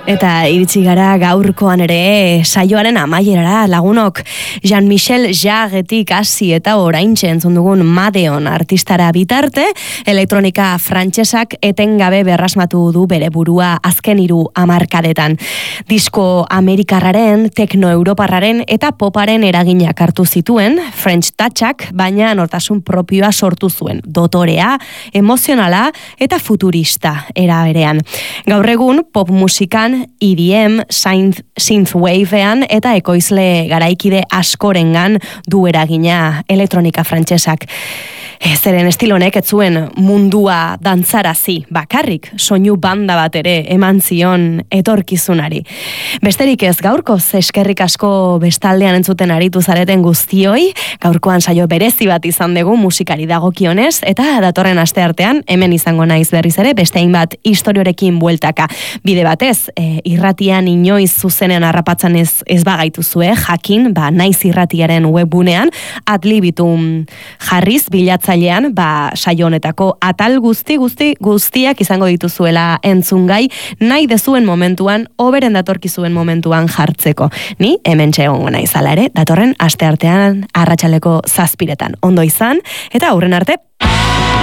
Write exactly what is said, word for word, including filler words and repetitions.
Eta iritsi gara gaurkoan ere saioaren amaierara lagunok. Jean-Michel Jarretik hasi eta oraintxe entzun dugun Madeon artistara bitarte, elektronika frantsesak etengabe berrasmatu du bere burua azken hiru hamarkadetan. Disko amerikarraren, tekno-europarraren eta poparen eraginak hartu zituen, French Touchak, baina nortasun propioa sortu zuen, dotorea, emozionala eta futurista era berean. Gaur egun pop musikan E D M, synthwavean eta ekoizle garaikide askorengan du eragina elektronika frantsesak. Zeren estilonek ez zuen mundua dantzarazi, bakarrik soinu banda bat ere eman zion etorkizunari. Besterik ez gaurkoz, eskerrik asko bestaldean entzuten aritu zareten guztioi, gaurkoan saio berezi bat izan dugu musikari dagokionez, eta datorren asteartean hemen izango naiz berriz ere, beste hainbat istoriorekin bueltaka. Bide batez, e, irratian inoiz zuzenean harrapatzen ez, ez bagaituzue, jakin, ba, naiz irratiaren webgunean, adlibitum jarriz bilatzailean, ba, saio honetako atal guzti guzti guztiak izango dituzuela entzungai, nahi dezuen momentuan, oberen datorkizuen momentuan jartzeko. Ni hemen txegongo naizala ere, datorren asteartean arratsaleko zazpiretan. Ondo izan, eta aurren arte,